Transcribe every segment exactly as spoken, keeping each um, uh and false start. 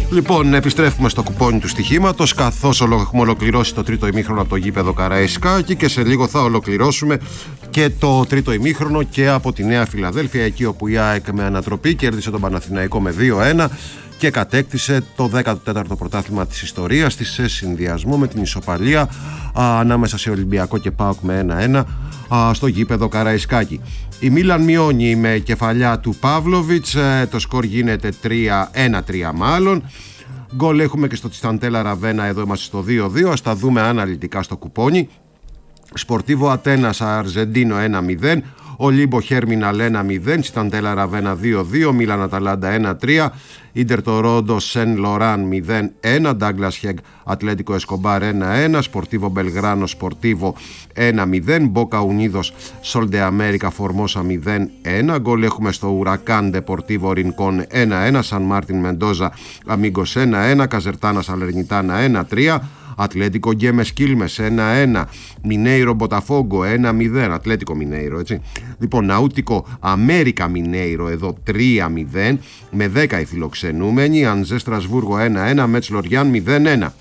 Λοιπόν, επιστρέφουμε στο κουπόνι του στοιχήματος, καθώς έχουμε ολοκληρώσει το τρίτο ημίχρονο από το γήπεδο Καραϊσκάκη και σε λίγο θα ολοκληρώσουμε και το τρίτο ημίχρονο και από τη Νέα Φιλαδέλφια, εκεί όπου η ΑΕΚ με ανατροπή κέρδισε τον Παναθηναϊκό με δύο ένα και κατέκτησε το δέκατο τέταρτο πρωτάθλημα της ιστορίας της σε συνδυασμό με την ισοπαλία α, ανάμεσα σε Ολυμπιακό και ΠΑΟΚ με ένα ένα α, στο γήπεδο Καραϊσκάκη. Η Μίλαν μειώνει με κεφαλιά του Παύλοβιτς, ε, το σκορ γίνεται ένα τρία μάλλον. Γκολ έχουμε και στο Τσισταντέλα Ραβένα, εδώ είμαστε στο δύο δύο, ας τα δούμε αναλυτικά στο κουπόνι. Σπορτίβο Ατένας Αρζεντίνο ένα μηδέν, Ολύμπο Χέρμιναλ ένα μηδέν, Τσισταντέλα Ραβένα δύο δύο, Μίλαν Αταλάντα ένα τρία, Ίντερ Τορόντο Σεν Λοράν μηδέν ένα, Ντάγκλας Χεγ Ατλέτικο Εσκομπάρ ένα ένα, Σπορτίβο Μπελγράνο Σπορτίβο ένα μηδέν, Μπόκα Ουνίδος Σολντε Αμέρικα Φορμόσα μηδέν ένα. Γκολ έχουμε στο Ουρακάν Ντεπορτίβο Ρινκόν ένα ένα, Σαν Μάρτιν Μεντόζα Αμίγκος ένα ένα, Καζερτάνα Σαλερνιτάνα ένα τρία, Ατλέτικο Γκέμες Κίλμες ένα ένα, Μινέιρο Μποταφόγκο ένα μηδέν, Ατλέτικο Μινέιρο, έτσι. Λοιπόν, Ναούτικο Αμέρικα Μινέιρο εδώ τρία μηδέν με δέκα οι φιλοξενούμενοι, Ανζέ Στρασβούργο ένα ένα, Μέτς Λοριάν μηδέν ένα,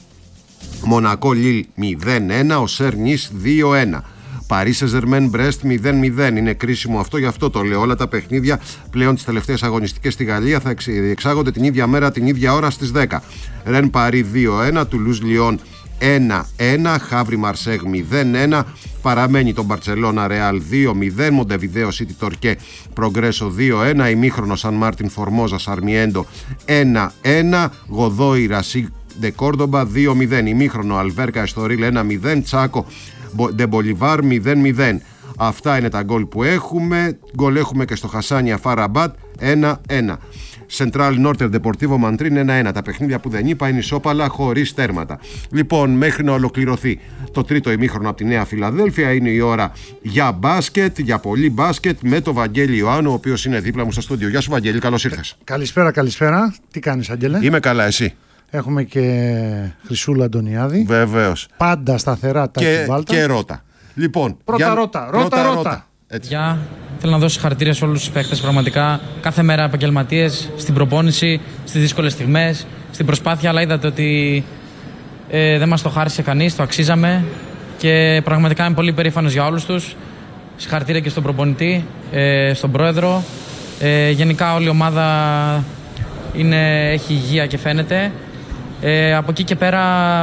Μονακό Λίλ μηδέν ένα, Οσέρ Νις δύο ένα, Παρί Σεζερμέν Μπρέστ μηδέν μηδέν. Είναι κρίσιμο αυτό, γι' αυτό το λέω. Όλα τα παιχνίδια πλέον τις τελευταίες αγωνιστικές στη Γαλλία θα διεξάγονται την ίδια μέρα, την ίδια ώρα στις δέκα. Ρεν Παρί δύο ένα, Τουλούζ Λιόν ένα ένα, Χαύρι Μαρσέγ μηδέν ένα, παραμένει το Μπαρτσελώνα Ρεάλ δύο μηδέν, Μοντεβιδέο Σίτι Τορκέ Προγκρέσο δύο ένα, ημίχρονο Σαν Μάρτιν Φορμόζα Σαρμιέντο ένα ένα, Γοδόη Ρασί Ντε Κόρντομπα δύο μηδέν, ημίχρονο Αλβέρκα Εστορίλ ένα μηδέν, Τσάκο Ντε Μπολιβάρ μηδέν μηδέν. Αυτά είναι τα γκολ που έχουμε. Γκολ έχουμε και στο Χασάνια Φαραμπάτ ένα ένα. Σεντράλ Νόρτερ Ντεπορτίβο Μαντρίν ένα ένα. Τα παιχνίδια που δεν είπα είναι ισόπαλα χωρίς τέρματα. Λοιπόν, μέχρι να ολοκληρωθεί το τρίτο ημίχρονο από τη Νέα Φιλαδέλφια, είναι η ώρα για μπάσκετ, για πολύ μπάσκετ, με το Βαγγέλη Ιωάννου, ο οποίος είναι δίπλα μου στο στούντιο. Γεια σου, Βαγγέλη, καλώς ήρθες. Καλησπέρα, καλησπέρα. Τι κάνεις, Άγγελε? Είμαι καλά, εσύ? Έχουμε και Χρυσούλα Αντωνιάδη. Βεβαίως. Πάντα σταθερά τα και, Βάλτα. και Ρώτα. Λοιπόν, πρώτα για... Ρώτα, Ρώτα, Ρώτα. Ρώτα. Γεια. Θέλω να δώσω συγχαρητήρια σε όλους τους παίκτες. Πραγματικά κάθε μέρα επαγγελματίες στην προπόνηση, στις δύσκολες στιγμές, στην προσπάθεια. Αλλά είδατε ότι ε, δεν μας το χάρισε κανείς, το αξίζαμε. Και πραγματικά είμαι πολύ περήφανος για όλους τους. Συγχαρητήρια και στον προπονητή, ε, στον πρόεδρο. Ε, γενικά όλη η ομάδα είναι, έχει υγεία και φαίνεται. Ε, από εκεί και πέρα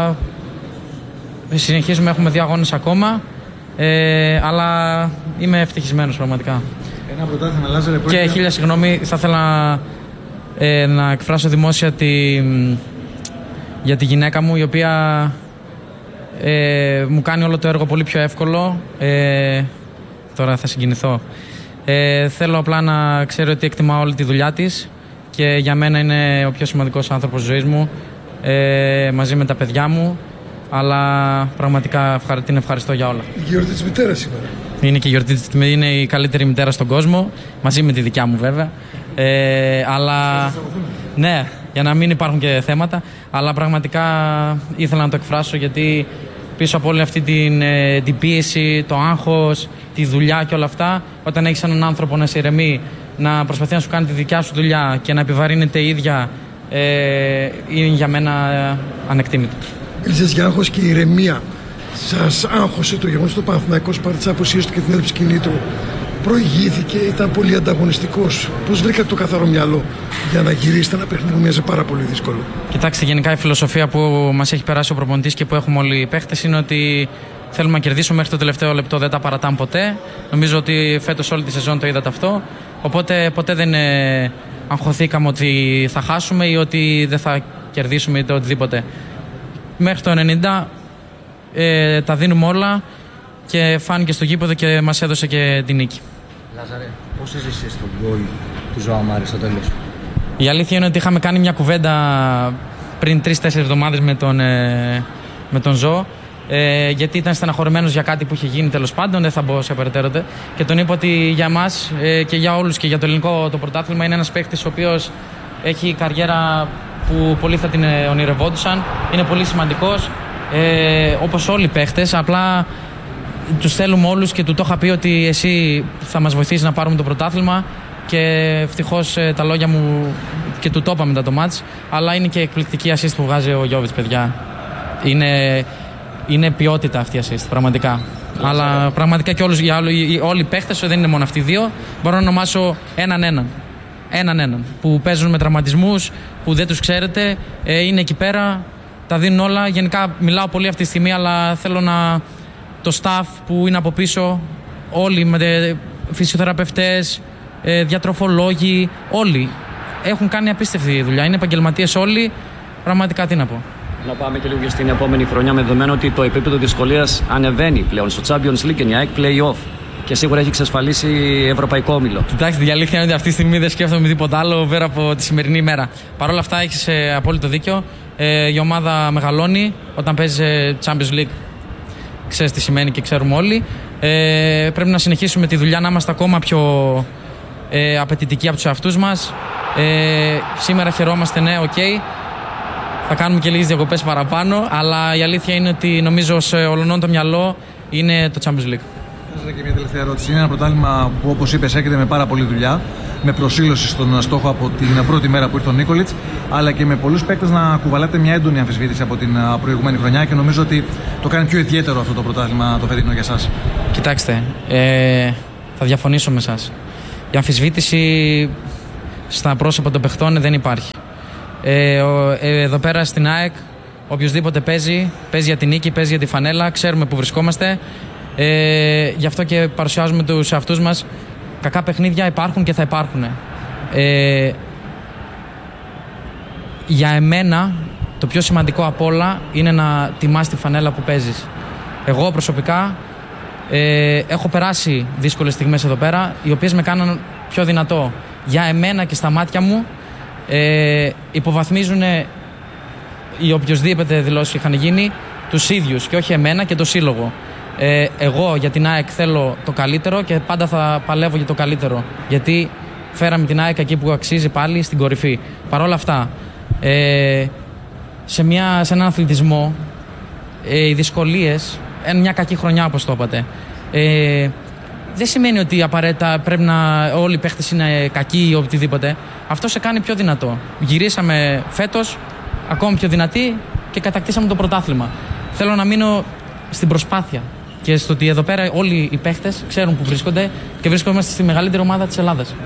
συνεχίζουμε, έχουμε δύο αγώνες ακόμα. Ε, αλλά είμαι ευτυχισμένος πραγματικά. Ένα πρωτάθλημα, Λάζαρε, και είναι... χίλια συγγνώμη, θα ήθελα ε, να εκφράσω δημόσια τη, για τη γυναίκα μου, η οποία ε, μου κάνει όλο το έργο πολύ πιο εύκολο. Ε, τώρα θα συγκινηθώ. Ε, θέλω απλά να ξέρω ότι εκτιμάω όλη τη δουλειά της και για μένα είναι ο πιο σημαντικός άνθρωπος της ζωής μου, ε, μαζί με τα παιδιά μου. Αλλά πραγματικά την ευχαριστώ για όλα. Η γιορτή της μητέρας σήμερα. Είναι και η γιορτή της, είναι η καλύτερη μητέρα στον κόσμο, μαζί με τη δικιά μου βέβαια. Ε, αλλά ναι, για να μην υπάρχουν και θέματα. Αλλά πραγματικά ήθελα να το εκφράσω, γιατί πίσω από όλη αυτή την, την πίεση, το άγχος, τη δουλειά και όλα αυτά, όταν έχεις έναν άνθρωπο να σε ηρεμεί, να προσπαθεί να σου κάνει τη δικιά σου δουλειά και να επιβαρύνεται η ίδια, ε, είναι για μένα ανεκτήμητο. Μίλησες για άγχος και ηρεμία. Σας άγχωσε το γεγονός ότι ο Παναθηναϊκός παρά τις απουσίες του και την έλλειψη κινήτρου προηγήθηκε, ήταν πολύ ανταγωνιστικός? Πώς βρήκατε το καθαρό μυαλό για να γυρίσετε ένα παιχνίδι που μοιάζει πάρα πολύ δύσκολο? Κοιτάξτε, γενικά η φιλοσοφία που μας έχει περάσει ο προπονητής και που έχουμε όλοι οι παίχτες είναι ότι θέλουμε να κερδίσουμε μέχρι το τελευταίο λεπτό, δεν τα παρατάμε ποτέ. Νομίζω ότι φέτος όλη τη σεζόν το είδατε αυτό. Οπότε ποτέ δεν ε, αγχωθήκαμε ότι θα χάσουμε ή ότι δεν θα κερδίσουμε ή οτιδήποτε. Μέχρι το ενενήντα ε, τα δίνουμε όλα και φάνηκε στο γήπεδο και μας έδωσε και την νίκη. Λάζαρε, πώς έζησες τον γκολ του Ζωάο Μάρι στο τέλος? Η αλήθεια είναι ότι είχαμε κάνει μια κουβέντα πριν τρεις-τέσσερις εβδομάδες με τον, ε, με τον Ζω, ε, γιατί ήταν στεναχωρημένος για κάτι που είχε γίνει, τέλος πάντων, δεν θα μπω σε περαιτέρω, και τον είπα ότι για μας ε, και για όλους και για το ελληνικό το πρωτάθλημα είναι ένας παίκτης ο οποίος έχει καριέρα που πολλοί θα την ονειρευόντουσαν, είναι πολύ σημαντικός, ε, όπως όλοι οι παίχτες, απλά τους θέλουμε όλους και του το είχα πει ότι εσύ θα μας βοηθήσεις να πάρουμε το πρωτάθλημα και ευτυχώς ε, τα λόγια μου και του το είπα μετά το μάτς, αλλά είναι και εκπληκτική assist που βγάζει ο Γιώβιτς, παιδιά. Είναι, είναι ποιότητα αυτή η assist, πραγματικά. Yeah, αλλά yeah. πραγματικά και όλους, για, όλοι, όλοι οι παίχτες, δεν είναι μόνο αυτοί οι δύο, μπορώ να ονομάσω έναν έναν. Έναν έναν. Που παίζουν με τραυματισμούς, που δεν τους ξέρετε, ε, είναι εκεί πέρα, τα δίνουν όλα. Γενικά μιλάω πολύ αυτή τη στιγμή, αλλά θέλω να. Το staff που είναι από πίσω, όλοι με φυσιοθεραπευτές, ε, διατροφολόγοι, όλοι έχουν κάνει απίστευτη δουλειά. Είναι επαγγελματίες όλοι. Πραγματικά τι να πω. Να πάμε και λίγο και στην επόμενη χρονιά, με δεδομένο ότι το επίπεδο δυσκολίας ανεβαίνει πλέον στο Champions League και η ΑΕΚ play-off. Και σίγουρα έχει εξασφαλίσει ευρωπαϊκό όμιλο. Κοιτάξτε, η αλήθεια είναι ότι αυτή τη στιγμή δεν σκέφτομαι τίποτα άλλο πέρα από τη σημερινή ημέρα. Παρ' όλα αυτά, έχεις ε, απόλυτο δίκιο. Ε, η ομάδα μεγαλώνει όταν παίζει Champions League. Ξέρεις τι σημαίνει και ξέρουμε όλοι. Ε, πρέπει να συνεχίσουμε τη δουλειά, να είμαστε ακόμα πιο ε, απαιτητικοί από τους εαυτούς μας. Ε, σήμερα χαιρόμαστε, ναι, οκ. Okay. Θα κάνουμε και λίγες διακοπές παραπάνω, αλλά η αλήθεια είναι ότι νομίζω σε ολονών το μυαλό είναι το Champions League. Και μια τελευταία ερώτηση. Είναι ένα πρωτάθλημα που, όπως είπες, έρχεται με πάρα πολλή δουλειά, με προσήλωση στον στόχο από την πρώτη μέρα που ήρθε ο Νίκολιτς, αλλά και με πολλούς παίκτες να κουβαλάτε μια έντονη αμφισβήτηση από την προηγούμενη χρονιά, και νομίζω ότι το κάνει πιο ιδιαίτερο αυτό το πρωτάθλημα το φετινό για εσάς. Κοιτάξτε, ε, θα διαφωνήσω με εσάς. Η αμφισβήτηση στα πρόσωπα των παιχτών δεν υπάρχει. Ε, ο, ε, εδώ πέρα στην ΑΕΚ, οποιοδήποτε παίζει, παίζει για την νίκη, παίζει για τη φανέλα, ξέρουμε που βρισκόμαστε. Ε, γι' αυτό και παρουσιάζουμε τους εαυτούς μας. Κακά παιχνίδια υπάρχουν και θα υπάρχουν. Ε, για εμένα το πιο σημαντικό απ' όλα είναι να τιμάς τη φανέλα που παίζεις. Εγώ προσωπικά ε, έχω περάσει δύσκολες στιγμές εδώ πέρα, οι οποίες με κάναν πιο δυνατό. Για εμένα και στα μάτια μου ε, υποβαθμίζουν οι οποιοσδήποτε δηλώσεις είχαν γίνει τους ίδιους και όχι εμένα και το σύλλογο. Ε, εγώ για την ΑΕΚ θέλω το καλύτερο και πάντα θα παλεύω για το καλύτερο, γιατί φέραμε την ΑΕΚ εκεί που αξίζει, πάλι στην κορυφή. Παρ' όλα αυτά, ε, σε, μια, σε έναν αθλητισμό ε, οι δυσκολίες, μια κακή χρονιά όπως το είπατε, ε, δεν σημαίνει ότι απαραίτητα πρέπει να όλοι οι παίχτες είναι κακοί ή οτιδήποτε. Αυτό σε κάνει πιο δυνατό. Γυρίσαμε φέτος ακόμη πιο δυνατοί και κατακτήσαμε το πρωτάθλημα. Θέλω να μείνω στην προσπάθεια και στο ότι εδώ πέρα όλοι οι παίχτες ξέρουν που βρίσκονται και βρίσκομαστε στη μεγαλύτερη ομάδα της Ελλάδας.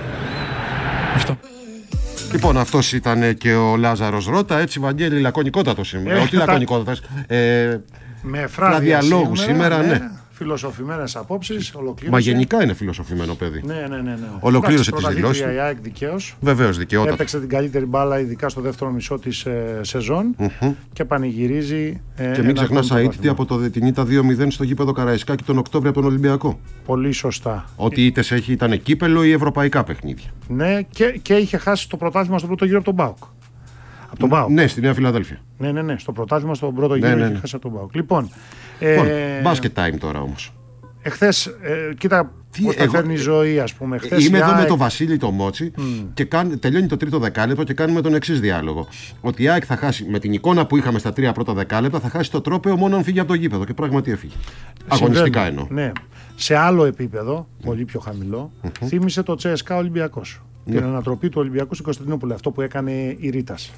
Αυτό. Λοιπόν, αυτός ήταν και ο Λάζαρος Ρώτα. Έτσι, Βαγγέλη, λακωνικότατο σήμερα. Ε, Όχι τα... λακωνικότατο. Ε, με φράδια διαλόγου σήμερα, ναι. ναι. Φιλοσοφημένες απόψεις. Ολοκλήρωσε. Μα γενικά είναι φιλοσοφημένο παιδί. Ναι, ναι, ναι, ναι. Ολοκλήρωσε τις δηλώσεις. Η ΑΕΚ δικαίως. Βεβαίως, δικαιότατα. Έπαιξε την καλύτερη μπάλα, ειδικά στο δεύτερο μισό της ε, σεζόν mm-hmm. και πανηγυρίζει. Ε, και μην ξεχνάς, αίτητη από το, την ήττα δύο μηδέν στο γήπεδο Καραϊσκάκη τον Οκτώβριο από τον Ολυμπιακό. Πολύ σωστά. Ότι ήττες έχει ήταν κύπελο ή ευρωπαϊκά παιχνίδια. Ναι, και, και είχε χάσει το πρωτάθλημα στο πρώτο γύρο από τον ΠΑΟΚ. Από τον ΠΑΟΚ. Ναι, στη Νέα Φιλαδέλφια. Ναι, ναι, ναι. Στο πρωτάθλημα στον πρώτο γύρο ναι, ναι, ναι. είχε χάσει από τον ΠΑΟΚ. Λοιπόν. λοιπόν ε, basket time τώρα όμως. Εχθές, ε, κοίτα πώς τα φέρνει η ζωή, ας πούμε. Χθες είμαι εδώ ΑΕΚ... με τον Βασίλη το Μότσι mm. και κάν, τελειώνει το τρίτο δεκάλεπτο και κάνουμε τον εξής διάλογο. Ότι η ΑΕΚ θα χάσει, με την εικόνα που είχαμε στα τρία πρώτα δεκάλεπτα, θα χάσει το τρόπαιο μόνο αν φύγει από το γήπεδο. Και πράγματι έφυγε. Αγωνιστικά εννοώ. Ναι. Σε άλλο επίπεδο, mm. πολύ πιο χαμηλό, mm-hmm. θύμισε το Τσέσκα Ολυμπιακός. Mm. Την ανατροπή του Ολυμπιακού στην Κωνσταντινούπολη. Αυτό που έκανε η Ρήτας.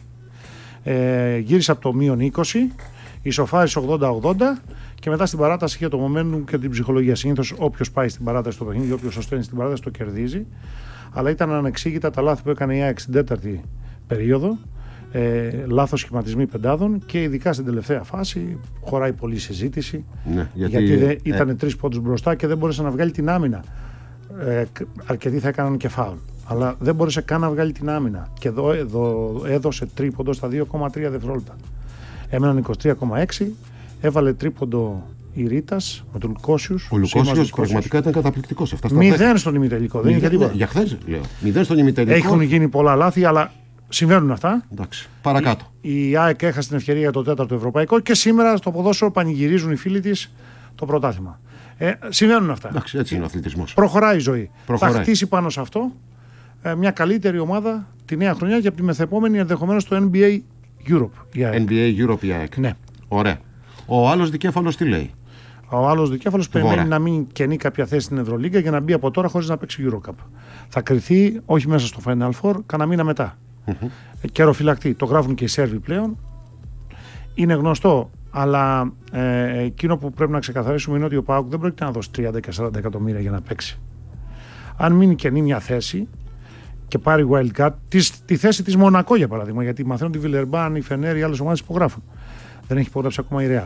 Ε, γύρισε από το μείον είκοσι, ισοφάρισε ογδόντα ογδόντα. Και μετά στην παράταση είχε το momentum και την ψυχολογία. Συνήθως όποιος πάει στην παράταση στο παιχνίδι, όποιος το στέλνει στην παράταση το κερδίζει. Αλλά ήταν ανεξήγητα τα λάθη που έκανε η ΑΕΚ στην τέταρτη περίοδο. Ε, λάθος σχηματισμοί πεντάδων και ειδικά στην τελευταία φάση χωράει πολλή συζήτηση. Ναι, γιατί γιατί ε, ήταν ε, τρεις πόντους μπροστά και δεν μπόρεσε να βγάλει την άμυνα. Ε, αρκετοί θα έκαναν και φάουλ. Αλλά δεν μπόρεσε καν να βγάλει την άμυνα. Και εδώ, εδώ έδωσε τρίποντο στα δύο κόμμα τρία δευτερόλεπτα. Έμεναν είκοσι τρία κόμμα έξι. Έβαλε τρίποντο η Ρήτας με τον Λουκόσιους. Ο Λουκόσιους πραγματικά ήταν καταπληκτικός. Μηδέν στον ημιτελικό. Δεν είχε τίποτα. Για χθες λέω. Μηδέν στον ημιτελικό. Έχουν γίνει πολλά λάθη, αλλά συμβαίνουν αυτά. Εντάξει. Παρακάτω. Η, η ΑΕΚ έχασε την ευκαιρία για το τέταρτο ευρωπαϊκό και σήμερα στο ποδόσφαιρο πανηγυρίζουν οι φίλοι της το πρωτάθλημα. Ε, συμβαίνουν αυτά. Εντάξει, έτσι είναι ο αθλητισμός. Προχωράει η ζωή. Προχωράει. Θα χτίσει πάνω σε αυτό ε, μια καλύτερη ομάδα τη νέα χρονιά και από τη μεθεπόμενη ενδεχομένως το N B A Europe. Η ΑΕΚ. N B A Europe η ΑΕΚ. Ναι. Ωραία. Ο άλλος δικέφαλος τι λέει? Ο άλλος δικέφαλος περιμένει να μην κενεί κάποια θέση στην Ευρωλίγκα για να μπει από τώρα χωρίς να παίξει Eurocup. Θα κριθεί όχι μέσα στο Final Four, κανένα μήνα μετά. Mm-hmm. Καιροφυλακτή. Το γράφουν και οι Σέρβοι πλέον. Είναι γνωστό, αλλά ε, εκείνο που πρέπει να ξεκαθαρίσουμε είναι ότι ο ΠΑΟΚ δεν πρόκειται να δώσει τριάντα και σαράντα εκατομμύρια για να παίξει. Αν μείνει κενή μια θέση και πάρει wildcard, τη θέση της Μονακό για παράδειγμα, γιατί μαθαίνουν τη Βιλερμπάν, η Φενέρ, οι άλλες ομάδες υπογράφουν. Δεν έχει υπογράψει ακόμα η Ρεάλ.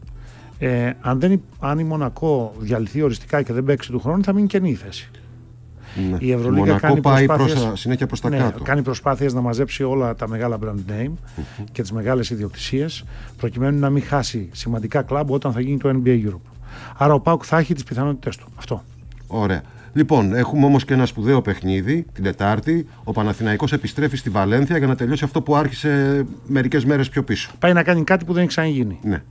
Ε, αν, δεν, αν η Μονακό διαλυθεί οριστικά και δεν παίξει του χρόνου, θα μείνει κενή η θέση. Ναι. Η Ευρωλίγκα κάνει πάει προσπάθειες, προς, συνέχεια προς τα ναι, κάτω. Κάνει προσπάθειες να μαζέψει όλα τα μεγάλα brand name mm-hmm. και τις μεγάλες ιδιοκτησίες, προκειμένου να μην χάσει σημαντικά κλαμπ όταν θα γίνει το N B A Europe. Άρα ο ΠΑΟΚ θα έχει τις πιθανότητες του. Αυτό. Ωραία. Λοιπόν, έχουμε όμως και ένα σπουδαίο παιχνίδι την Τετάρτη. Ο Παναθηναϊκός επιστρέφει στη Βαλένθια για να τελειώσει αυτό που άρχισε μερικές μέρες πιο πίσω. Πάει να κάνει κάτι που δεν έχει ξαναγίνει. Ναι.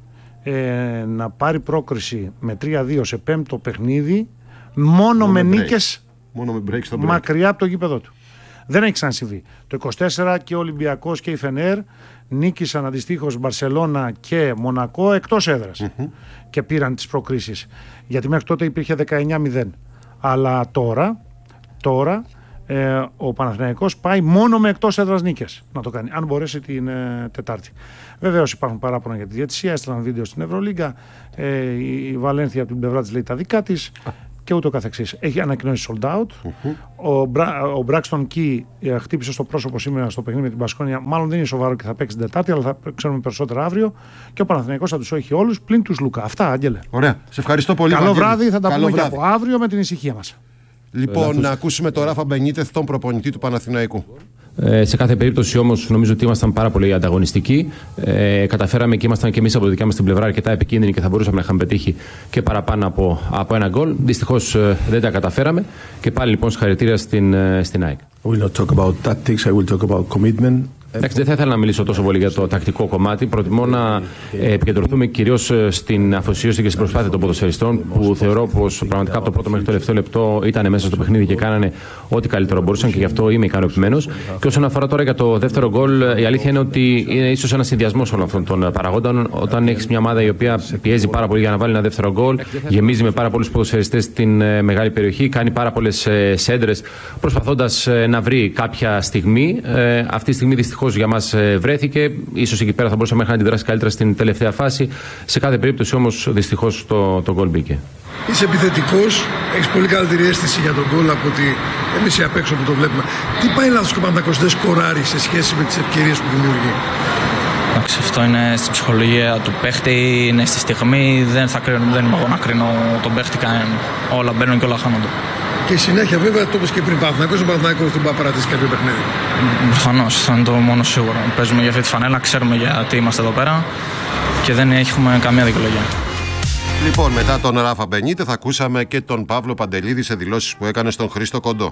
Ε, να πάρει πρόκριση με τρία δύο σε πέμπτο παιχνίδι, μόνο, μόνο με, με νίκες. Μόνο με break στο break. Μακριά από το γήπεδο του. Δεν έχει ξανασυμβεί. Το είκοσι τέσσερα και ο Ολυμπιακός και η Φενέρ νίκησαν αντιστοίχως Μπαρσελόνα και Μονακό εκτός έδρας mm-hmm. και πήραν τις προκρίσεις. Γιατί μέχρι τότε υπήρχε δεκαεννιά μηδέν. Αλλά τώρα, τώρα ε, ο Παναθηναϊκός πάει μόνο με εκτός έδρας νίκες να το κάνει, αν μπορέσει την ε, Τετάρτη. Βεβαίως υπάρχουν παράπονα για τη διαιτησία, έστειλαν βίντεο στην Ευρωλίγκα, ε, η Βαλένθια από την πλευρά της λέει τα δικά της και ούτω καθεξής. Έχει ανακοινώσει sold out. Mm-hmm. Ο, Μπρα, ο Braxton Key ε, χτύπησε στο πρόσωπο σήμερα στο παιχνίδι με την Μπασκόνια. Μάλλον δεν είναι σοβαρό και θα παίξει την Τετάρτη, αλλά θα ξέρουμε περισσότερα αύριο. Και ο Παναθηναϊκός θα τους έχει όλους πλην τους Λούκα. Αυτά, Άγγελε. Ωραία. Σε ευχαριστώ πολύ. Καλό Βαγγέλη. Βράδυ, θα τα Καλό πούμε βράδυ. και από αύριο με την ησυχία μας. Λοιπόν, ε, να ακούσουμε τον Ράφα Μπενίτεθ, τον προπονητή του Παναθηναϊκού. Ε, σε κάθε περίπτωση όμως νομίζω ότι ήμασταν πάρα πολύ ανταγωνιστικοί. Ε, καταφέραμε και ήμασταν και εμείς από τη δικιά μας την πλευρά αρκετά επικίνδυνοι και θα μπορούσαμε να είχαμε πετύχει και παραπάνω από, από ένα γκολ. Δυστυχώς ε, δεν τα καταφέραμε και πάλι λοιπόν συγχαρητήρια στην, ε, στην ΑΕΚ. I will not talk about tactics, I will talk about commitment. Εντάξει, δεν θα ήθελα να μιλήσω τόσο πολύ για το τακτικό κομμάτι. Προτιμώ να ε, επικεντρωθούμε κυρίως στην αφοσίωση και στην προσπάθεια των ποδοσφαιριστών, που θεωρώ πως πραγματικά από το πρώτο μέχρι το τελευταίο λεπτό ήταν μέσα στο παιχνίδι και κάνανε ό,τι καλύτερο μπορούσαν και γι' αυτό είμαι ικανοποιημένος. Και όσον αφορά τώρα για το δεύτερο γκολ, η αλήθεια είναι ότι είναι ίσως ένας συνδυασμός όλων αυτών των παραγόντων. Όταν έχεις μια ομάδα η οποία πιέζει πάρα πολύ για να βάλει ένα δεύτερο γκολ, γεμίζει με πάρα πολλούς ποδοσφαιριστές στην ε, μεγάλη περιοχή, κάνει πάρα πολλές ε, σέντρες, προσπαθώντας ε, να βρει κάποια στιγμή. Ε, αυτή τη στιγμή δυστυχώς για μας βρέθηκε. Ίσως εκεί πέρα θα μπορούσαμε να αντιδράσει καλύτερα στην τελευταία φάση. Σε κάθε περίπτωση όμως δυστυχώς το, το γκολ μπήκε. Είσαι επιθετικός, έχεις πολύ καλύτερη αίσθηση για τον γκολ από ότι εμείς οι απ' έξω που το βλέπουμε. Τι πάει λάθος και ο Παναθηναϊκός δεν σκοράρει σε σχέση με τις ευκαιρίες που δημιουργεί? Εντάξει, αυτό είναι στην ψυχολογία του παίχτη, είναι στη στιγμή. Δεν θα κρίνω, δεν είμαι εγώ να κρίνω τον παίχτη κανέναν. Όλα μπαίνουν και όλα χάνονται. Και συνέχεια βέβαια το όπως και πριν Παναθηναϊκός, ο Παναθηναϊκός δεν πάει να παρατήσει κάποιο παιχνίδι. Προφανώς, αυτό είναι το μόνο σίγουρο. Παίζουμε για αυτή τη φανέλα, ξέρουμε γιατί είμαστε εδώ πέρα και δεν έχουμε καμία δικαιολογία. Λοιπόν, μετά τον Ράφα Μπενίτε θα ακούσαμε και τον Παύλο Παντελίδη σε δηλώσεις που έκανε στον Χρήστο Κοντό.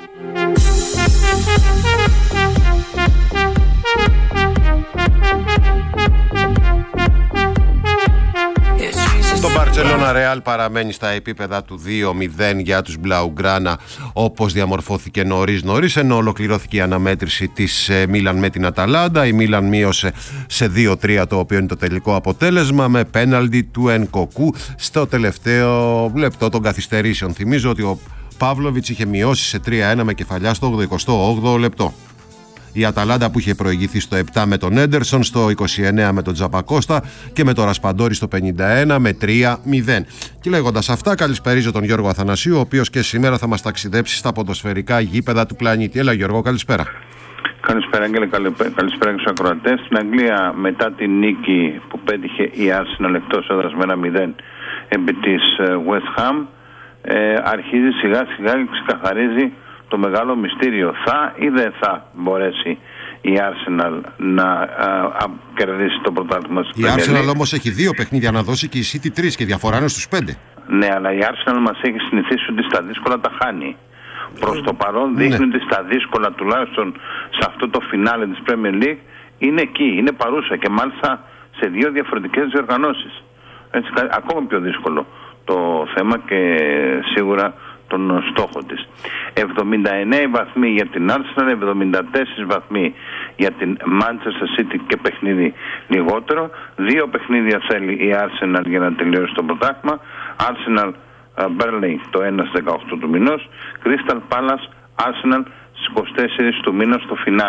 Το Μπαρτσελόνα Ρεάλ παραμένει στα επίπεδα του δύο μηδέν για τους Μπλαουγκράνα, όπως διαμορφώθηκε νωρίς νωρίς, ενώ ολοκληρώθηκε η αναμέτρηση της Μίλαν με την Αταλάντα. Η Μίλαν μείωσε σε δύο τρία, το οποίο είναι το τελικό αποτέλεσμα, με πέναλτι του Ενκοκού στο τελευταίο λεπτό των καθυστερήσεων. Θυμίζω ότι ο Παύλοβιτς είχε μειώσει σε τρία ένα με κεφαλιά στο ογδοηκοστό όγδοο λεπτό. Η Αταλάντα που είχε προηγηθεί στο επτά με τον Έντερσον, στο είκοσι εννέα με τον Τζαπακώστα και με τον Ρασπαντόρη στο πενήντα ένα με τρία μηδέν. Και λέγοντας αυτά, καλησπερίζω τον Γιώργο Αθανασίου, ο οποίος και σήμερα θα μας ταξιδέψει στα ποδοσφαιρικά γήπεδα του πλανήτη. Έλα Γιώργο, καλησπέρα. Καλησπέρα Άγγελε, καλησπέρα και στους ακροατές. Στην Αγγλία, μετά την νίκη που πέτυχε η Arsenal εκτός έδρας με ένα μηδέν επί της West Ham, ε, αρχίζει σιγά σιγά και ξεκαθαρίζει το μεγάλο μυστήριο. Θα ή δεν θα μπορέσει η Arsenal να α, α, κερδίσει το πρωτάθλημα στην Η Arsenal όμως έχει δύο παιχνίδια να δώσει και η City τρεις και διαφορά είναι στους πέντε. Ναι, αλλά η Arsenal μας έχει συνηθίσει ότι στα δύσκολα τα χάνει. Προς το παρόν δείχνει ναι. ότι στα δύσκολα, τουλάχιστον σε αυτό το φινάλε της Premier League, είναι εκεί, είναι παρούσα και μάλιστα σε δύο διαφορετικές διοργανώσεις. Έτσι, ακόμα πιο δύσκολο το θέμα και σίγουρα τον στόχο της. εβδομήντα εννέα βαθμοί για την Arsenal, εβδομήντα τέσσερα βαθμοί για την Manchester City και παιχνίδι λιγότερο. Δύο παιχνίδια θέλει η Arsenal για να τελειώσει το πρωτάθλημα. Arsenal Burnley το ένα στις δεκαοκτώ του μηνός, Crystal Palace Arsenal στις είκοσι τέσσερα του μήνος στο φινάλε.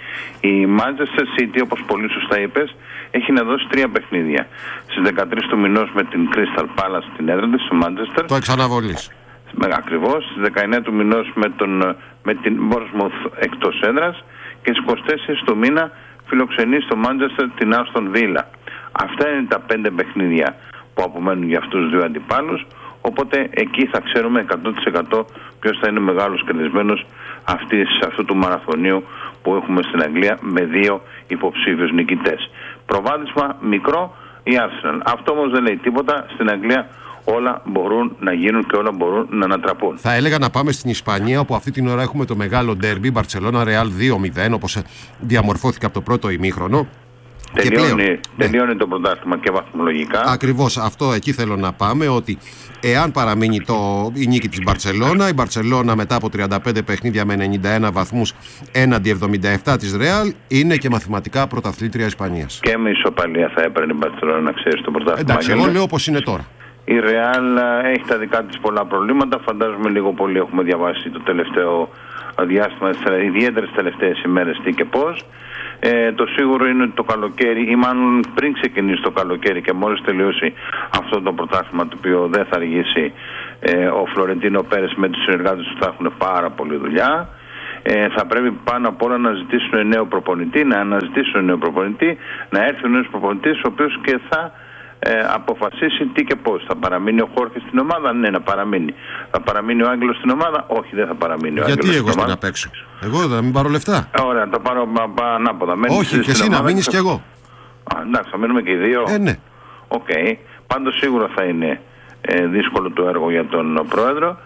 Η Manchester City, όπως πολύ σωστά είπες, έχει να δώσει τρία παιχνίδια. Στις δεκατρείς του μηνός με την Crystal Palace στην έδρα της, στο Manchester. Το εξαναβολής. Ακριβώς. Στις δεκαεννέα του μηνός με, τον, με την Bournemouth εκτός έδρας και στις είκοσι τέσσερις του μήνα φιλοξενεί στο Manchester την Aston Villa. Αυτά είναι τα πέντε παιχνίδια που απομένουν για αυτούς τους δύο αντιπάλους. Οπότε εκεί θα ξέρουμε εκατό τοις εκατό ποιος θα είναι μεγάλος κερδισμένος αυτής, αυτού του μαραθωνίου που έχουμε στην Αγγλία με δύο υποψήφιους νικητές. Προβάδισμα μικρό η Arsenal. Αυτό όμως δεν λέει τίποτα. Στην Αγγλία όλα μπορούν να γίνουν και όλα μπορούν να ανατραπούν. Θα έλεγα να πάμε στην Ισπανία, όπου αυτή την ώρα έχουμε το μεγάλο ντέρμπι Μπαρτσελώνα Ρεάλ δύο μηδέν, όπως διαμορφώθηκε από το πρώτο ημίχρονο. Τελειώνει, πλέον, τελειώνει ναι. το πρωτάθλημα και βαθμολογικά. Ακριβώς αυτό, εκεί θέλω να πάμε, ότι εάν παραμείνει το, η νίκη της Μπαρτσελώνα, η Μπαρτσελώνα μετά από τριάντα πέντε παιχνίδια με ενενήντα ένα βαθμούς έναντι εβδομήντα επτά της Ρεάλ, είναι και μαθηματικά πρωταθλήτρια Ισπανίας. Και με ισοπαλία θα έπαιρνε η Μπαρτσελώνα, να ξέρεις, το πρωτάθλημα. Εντάξει, εγώ λέω όπως είναι τώρα. Η Ρεάλ έχει τα δικά της πολλά προβλήματα. Φαντάζομαι λίγο πολύ έχουμε διαβάσει το τελευταίο διάστημα, ιδιαίτερα τις τελευταίες ημέρες τι και πώς. Ε, το σίγουρο είναι ότι το καλοκαίρι, ή μάλλον πριν ξεκινήσει το καλοκαίρι και μόλις τελειώσει αυτό το πρωτάθλημα, το οποίο δεν θα αργήσει, ε, ο Φλωρεντίνο Πέρες με τους συνεργάτες του θα έχουν πάρα πολλή δουλειά. Ε, θα πρέπει πάνω απ' όλα να ζητήσουν νέο προπονητή, να αναζητήσουν νέο προπονητή, να έρθει ο νέος προπονητής, ο οποίος και θα ε, αποφασίσει τι και πώς. Θα παραμείνει ο Χόρχε στην ομάδα? Ναι, να παραμείνει. Θα παραμείνει ο Άγγελος στην ομάδα? Όχι, δεν θα παραμείνει ο Άγγελος. Γιατί εγώ στην απέξω? Εγώ δεν μην πάρω λεφτά. Ωραία, θα πάρω ανάποδα. Όχι, και εσύ να μείνεις κι εγώ. Α, εντάξει, θα μείνουμε και οι δύο. Ε, ναι. Οκ. Okay. Πάντως σίγουρα θα είναι ε, δύσκολο το έργο για τον πρόεδρο.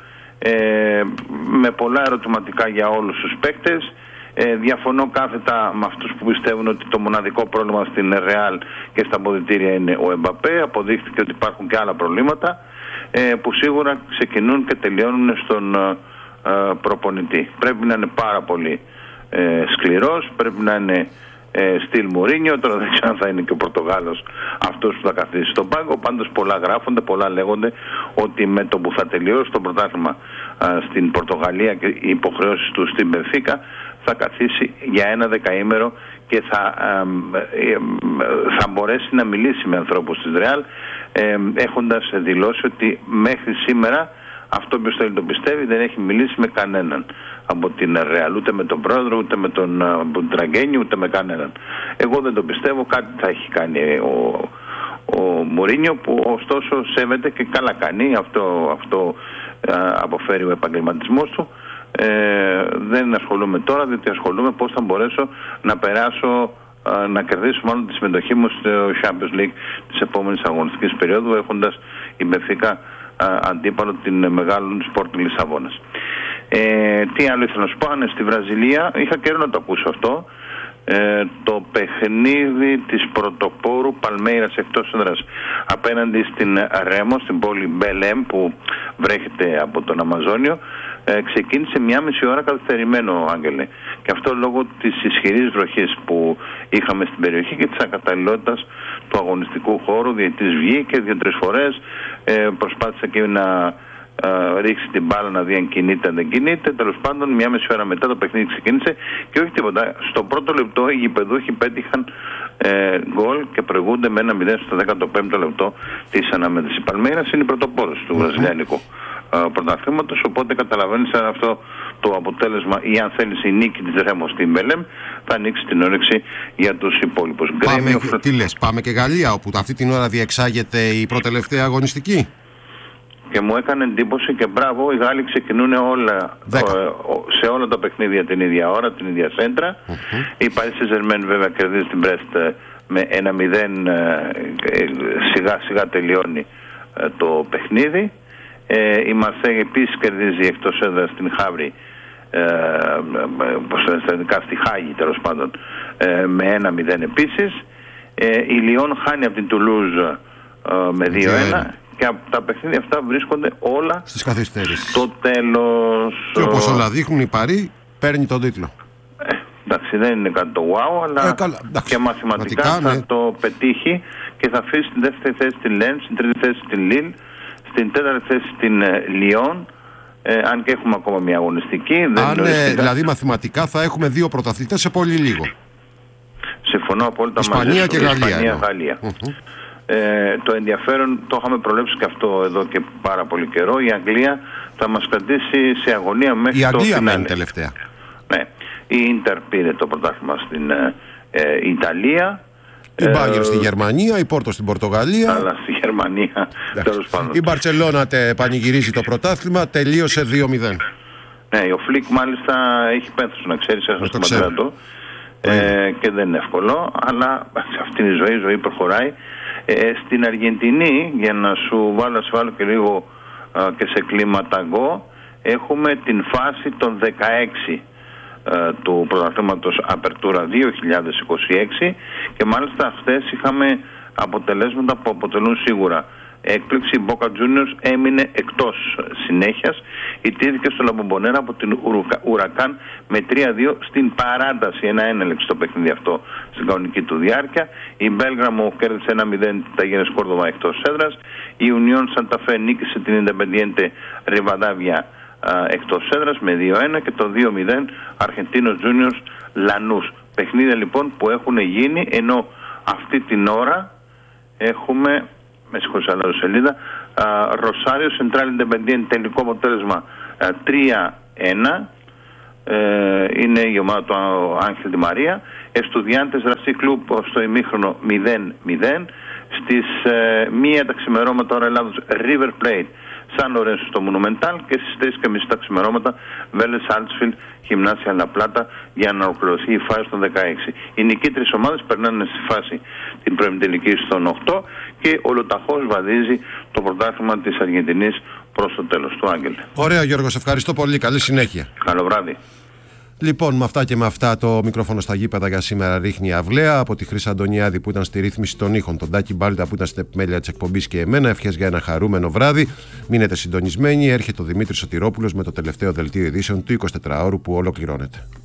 Ε, με πολλά ερωτηματικά για όλους τους παίκτες. Ε, διαφωνώ κάθετα με αυτούς που πιστεύουν ότι το μοναδικό πρόβλημα στην Ρεάλ και στα αποδυτήρια είναι ο Εμπαπέ. Αποδείχθηκε ότι υπάρχουν και άλλα προβλήματα ε, που σίγουρα ξεκινούν και τελειώνουν στον ε, προπονητή. Πρέπει να είναι πάρα πολύ ε, σκληρός, πρέπει να είναι ε, στυλ Μουρίνιο. Τώρα δεν ξέρω αν θα είναι και ο Πορτογάλος αυτός που θα καθίσει στον πάγκο. Πάντως πολλά γράφονται, πολλά λέγονται ότι με το που θα τελειώσει το πρωτάθλημα στην Πορτογαλία και οι υποχρεώσεις του στην Μπενφίκα, θα καθίσει για ένα δεκαήμερο και θα, ε, ε, θα μπορέσει να μιλήσει με ανθρώπους της Ρεάλ, ε, έχοντας δηλώσει ότι μέχρι σήμερα αυτό ποιος θέλει το πιστεύει, δεν έχει μιλήσει με κανέναν από την Ρεάλ, ούτε με τον πρόεδρο, ούτε με τον Τραγκένι, ούτε με κανέναν. Εγώ δεν το πιστεύω, κάτι θα έχει κάνει ο, ο Μουρίνιο, που ωστόσο σέβεται και καλά κάνει, αυτό, αυτό ε, αποφέρει ο επαγγελματισμός του. Ε, δεν ασχολούμαι τώρα, διότι ασχολούμαι πώς θα μπορέσω να περάσω, ε, να κερδίσω μάλλον τη συμμετοχή μου στο Champions League της επόμενης αγωνιστικής περίοδου, έχοντας η Μπενφίκα ε, αντίπαλο την μεγάλη Sport Λισαβόνας. Ε, τι άλλο ήθελα να σου πω? Ναι, στη Βραζιλία είχα καιρό να το ακούσω αυτό. Ε, το παιχνίδι της πρωτοπόρου Παλμέιρας εκτός έδρας απέναντι στην Ρέμο, στην πόλη Μπελέμ που βρέχεται από τον Αμαζόνιο, ε, ξεκίνησε μια μισή ώρα καθυστερημένο, Άγγελε, και αυτό λόγω της ισχυρής βροχής που είχαμε στην περιοχή και της ακαταλληλότητας του αγωνιστικού χώρου. Διαιτητής βγήκε δύο-τρεις φορές, ε, προσπάθησε και να Uh, ρίξει την μπάλα να δει αν κινείται, αν δεν κινείται. Τέλος πάντων, μια μισή ώρα μετά το παιχνίδι ξεκίνησε και όχι τίποτα. Στο πρώτο λεπτό οι γηπεδούχοι πέτυχαν ε, γκολ και προηγούνται με ένα μηδέν στο δέκατο πέμπτο λεπτό της αναμέτρησης. Η Παλμέιρας είναι η πρωτοπόρος του βραζιλιάνικου uh, πρωταθλήματος, οπότε καταλαβαίνεις αν αυτό το αποτέλεσμα, ή αν θέλεις η νίκη της Ρέμο στην Μπελέμ, θα ανοίξει την όρεξη για τους υπόλοιπους. Πάμε, Γκρέμιο... Τι λες, πάμε και Γαλλία, όπου αυτή την ώρα διεξάγεται η προτελευταία αγωνιστική. Και μου έκανε εντύπωση και μπράβο, οι Γάλλοι ξεκινούν όλα, σε όλα τα παιχνίδια την ίδια ώρα, την ίδια σέντρα. Mm-hmm. Η Paris Saint-Germain βέβαια κερδίζει την Brest με ένα μηδέν, σιγά σιγά τελειώνει το παιχνίδι. Η Marseille επίσης κερδίζει εκτός έδρας την Χαύρη, στη Χάγη τέλος πάντων, με ένα μηδέν επίσης. Η Λιόν χάνει από την Τουλούζ με δύο ένα. Και τα παιχνίδια αυτά βρίσκονται όλα στις καθυστερήσεις. Στο τέλος. Και όπως όλα δείχνουν, η Παρί παίρνει τον τίτλο. Ε, εντάξει, δεν είναι κάτι το wow, αλλά ε, καλά, και μαθηματικά θα ναι. το πετύχει και θα αφήσει στην δεύτερη θέση την Λεν, στην τρίτη θέση την Λίλ, στην τέταρτη θέση την Λιόν, Ε, αν και έχουμε ακόμα μια αγωνιστική. Δεν αν, ε, δηλαδή μαθηματικά θα έχουμε δύο πρωταθλητές σε πολύ λίγο. Συμφωνώ απόλυτα μαζί Ισπανία σου. και Γαλλία. Ισπανία, Γαλλία. Mm-hmm. Ε, το ενδιαφέρον το είχαμε προβλέψει και αυτό εδώ και πάρα πολύ καιρό. Η Αγγλία θα μας κρατήσει σε αγωνία μέχρι η το Αγγλία φινάλε. μένει τελευταία. Ναι. Η Ίντερ πήρε το πρωτάθλημα στην ε, ε, Ιταλία. Η Μπάγερ ε, στη Γερμανία, η Πόρτο στην Πορτογαλία. Αλλά στη Γερμανία τέλος πάντων. Η Μπαρτσελώνα τε, πανηγυρίζει το πρωτάθλημα, τελείωσε δύο μηδέν. Ναι, ο Φλικ μάλιστα έχει πένθος, να ξέρεις, έχασε στην πατέρα του. Ε, και δεν είναι εύκολο, αλλά σε αυτήν τη ζωή, η ζωή προχωράει. Ε, στην Αργεντινή, για να σου βάλω, σε βάλω και λίγο ε, και σε κλίμα ταγκό, έχουμε την φάση των δεκαέξι ε, του πρωταθλήματος Απερτούρα δύο χιλιάδες είκοσι έξι και μάλιστα χθες είχαμε αποτελέσματα που αποτελούν σίγουρα έκπληξη. Η Boca Juniors έμεινε εκτός συνέχειας, ιτήθηκε στο Λαμπομπονέρα από την Ουρακάν με τρία δύο στην παράταση, ένα ένελεξ στο παιχνίδι αυτό στην κανονική του διάρκεια. Η Μπέλγραμο κέρδισε ένα μηδέν τα Γένες Κόρδοβα εκτός έδρας. Η Unión Santa Fe νίκησε την Independiente Rivadavia εκτός έδρας με δύο ένα και το δύο μηδέν Argentinos Juniors Lanús. Παιχνίδια λοιπόν που έχουν γίνει, ενώ αυτή την ώρα έχουμε, με συγχωρείς αλλάζω σελίδα, Rosario Central Independiente, τελικό αποτέλεσμα τρία ένα, ε, είναι η ομάδα του Άγχελ Ντι Μαρία. Estudiantes Racing Club στο ημίχρονο μηδέν μηδέν. Στις ε, μία τα ξημερώματα ώρα Ελλάδος River Plate Σαν Λορένσο στο Monumental και στις τρεις και μισή τα ξημερώματα Βέλες Άλτσφιλ Γυμνάσια Λα Πλάτα για να ολοκληρωθεί η φάση των δεκαέξι. Οι νικήτρες ομάδες περνάνε στη φάση την προημιτελική στον οκτώ και ολοταχώς βαδίζει το πρωτάθλημα της Αργεντινής προς το τέλος του. Άγγελε. Ωραία Γιώργο, σε ευχαριστώ πολύ. Καλή συνέχεια. Καλό βράδυ. Λοιπόν, με αυτά και με αυτά το μικρόφωνο στα γήπεδα για σήμερα ρίχνει αυλαία. Από τη Χρύσα Αντωνιάδη που ήταν στη ρύθμιση των ήχων, τον Τάκη Μπάλτα που ήταν στην επιμέλεια της εκπομπής και εμένα, ευχές για ένα χαρούμενο βράδυ. Μείνετε συντονισμένοι. Έρχεται ο Δημήτρης Σωτηρόπουλος με το τελευταίο δελτίο ειδήσεων του εικοσιτετράωρου που ολοκληρώνεται.